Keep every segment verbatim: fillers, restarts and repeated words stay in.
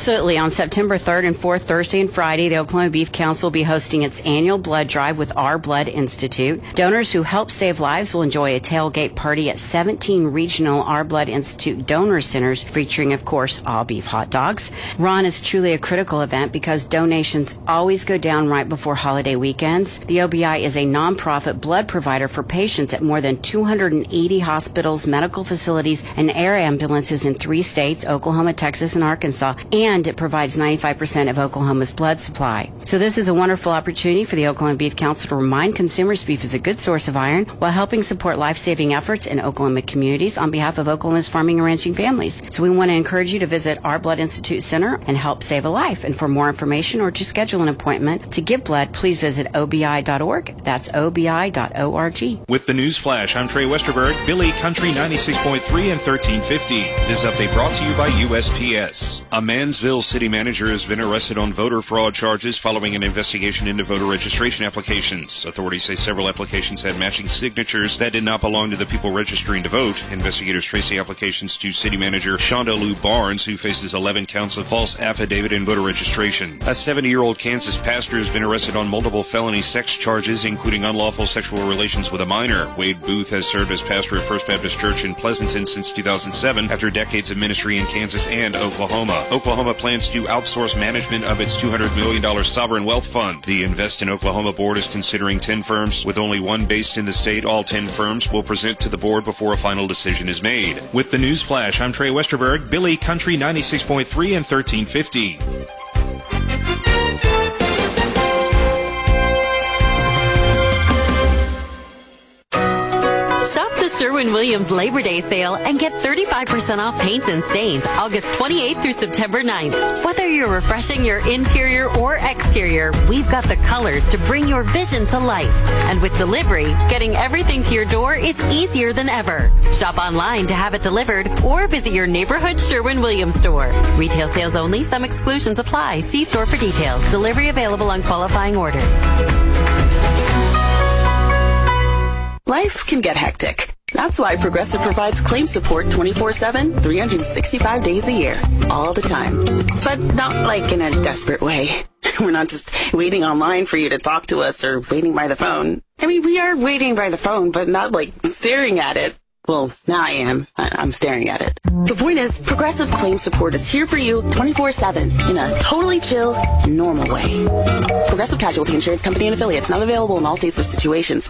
Absolutely. On September third and fourth, Thursday and Friday, the Oklahoma Beef Council will be hosting its annual blood drive with Our Blood Institute. Donors who help save lives will enjoy a tailgate party at seventeen regional Our Blood Institute donor centers featuring, of course, all beef hot dogs. Ron is truly a critical event because donations always go down right before holiday weekends. The O B I is a nonprofit blood provider for patients at more than two hundred eighty hospitals, medical facilities, and air ambulances in three states, Oklahoma, Texas, and Arkansas, and it provides ninety-five percent of Oklahoma's blood supply. So this is a wonderful opportunity for the Oklahoma Beef Council to remind consumers beef is a good source of iron while helping support life-saving efforts in Oklahoma communities on behalf of Oklahoma's farming and ranching families. So we want to encourage you to visit Our Blood Institute Center and help save a life. And for more information or to schedule an appointment to give blood, please visit O B I dot org. That's O B I dot org. With the News Flash, I'm Trey Westerberg, Billy Country ninety-six point three and thirteen fifty. This update brought to you by U S P S. A Mansville city manager has been arrested on voter fraud charges following an investigation into voter registration applications. Authorities say several applications had matching signatures that did not belong to the people registering to vote. Investigators trace the applications to city manager Shonda Lou Barnes, who faces eleven counts of false affidavit and voter registration. A seventy-year-old Kansas pastor has been arrested on multiple felony sex charges, including unlawful sexual relations with a minor. Wade Booth has served as pastor at First Baptist Church in Pleasanton since two thousand seven after decades of ministry in Kansas and Oklahoma. Oklahoma plans to outsource management of its two hundred million dollars sovereign wealth fund. The Invest in Oklahoma board is considering ten firms. With only one based in the state, all ten firms will present to the board before a final decision is made. With the News Flash, I'm Trey Westerberg, Billy Country ninety-six point three and thirteen fifty. Sherwin-Williams Labor Day sale and get thirty-five percent off paints and stains August twenty-eighth through September ninth. Whether you're refreshing your interior or exterior, we've got the colors to bring your vision to life. And with delivery, getting everything to your door is easier than ever. Shop online to have it delivered or visit your neighborhood Sherwin-Williams store. Retail sales only. Some exclusions apply. See store for details. Delivery available on qualifying orders. Life can get hectic. That's why Progressive provides claim support twenty-four seven, three hundred sixty-five days a year, all the time. But not like in a desperate way. We're not just waiting online for you to talk to us or waiting by the phone. I mean, we are waiting by the phone, but not like staring at it. Well, now I am. I- I'm staring at it. The point is, Progressive Claim Support is here for you twenty-four seven in a totally chill, normal way. Progressive Casualty Insurance Company and Affiliates, not available in all states or situations.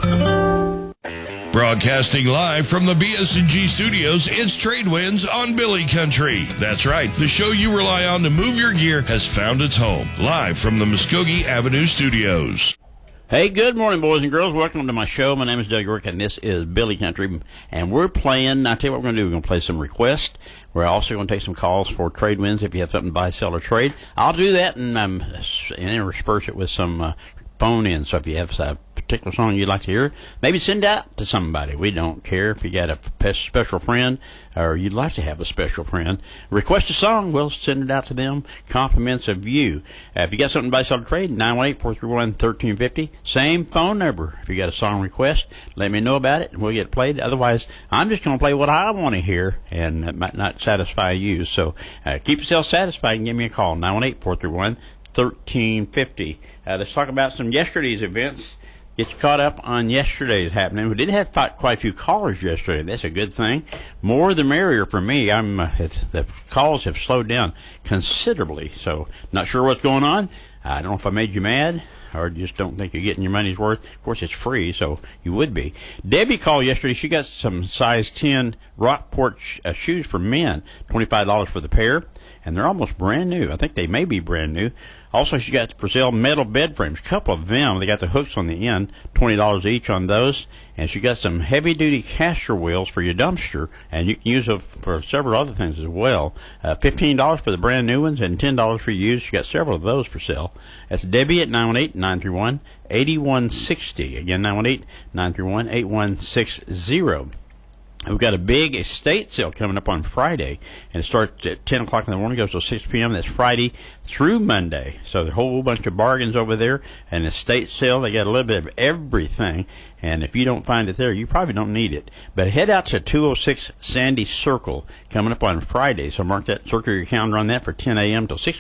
Broadcasting live from the B S and G studios, it's Trade Winds on Billy Country. That's right, the show you rely on to move your gear has found its home. Live from the Muskogee Avenue studios. Hey, good morning, boys and girls. Welcome to my show. My name is Doug York, and this is Billy Country. And we're playing, I'll tell you what we're going to do. We're going to play some requests. We're also going to take some calls for trade wins if you have something to buy, sell, or trade. I'll do that and, um, and intersperse it with some uh, phone in. So if you have a particular song you'd like to hear, maybe send it out to somebody. We don't care if you got a special friend or you'd like to have a special friend. Request a song, we'll send it out to them. Compliments of you. Uh, if you got something to buy, sell, or trade, nine one eight, four three one, one three five zero. Same phone number. If you got a song request, let me know about it and we'll get it played. Otherwise, I'm just going to play what I want to hear, and it might not satisfy you. So uh, keep yourself satisfied and give me a call, nine one eight, four three one, one three five zero. Uh, let's talk about some yesterday's events. Get you caught up on yesterday's happening. We did have quite a few callers yesterday. That's a good thing. More the merrier for me. I'm uh, the calls have slowed down considerably, so not sure what's going on. I don't know if I made you mad or just don't think you're getting your money's worth. Of course, it's free, so you would be. Debbie called yesterday. She got some size ten Rockport sh- uh, shoes for men, twenty-five dollars for the pair, and they're almost brand new. I think they may be brand new. Also, she got for sale metal bed frames, a couple of them. They got the hooks on the end, twenty dollars each on those. And she got some heavy-duty caster wheels for your dumpster, and you can use them for several other things as well. Uh, fifteen dollars for the brand new ones and ten dollars for used. She got several of those for sale. That's Debbie at nine one eight, nine three one, eight one six zero. Again, nine one eight, nine three one, eight one six zero. We've got a big estate sale coming up on Friday, and it starts at ten o'clock in the morning, goes till six p.m. That's Friday through Monday. So a whole bunch of bargains over there. An estate sale, they got a little bit of everything, and if you don't find it there, you probably don't need it. But head out to two oh six Sandy Circle coming up on Friday, so mark that, circle your calendar on that for ten a.m. till six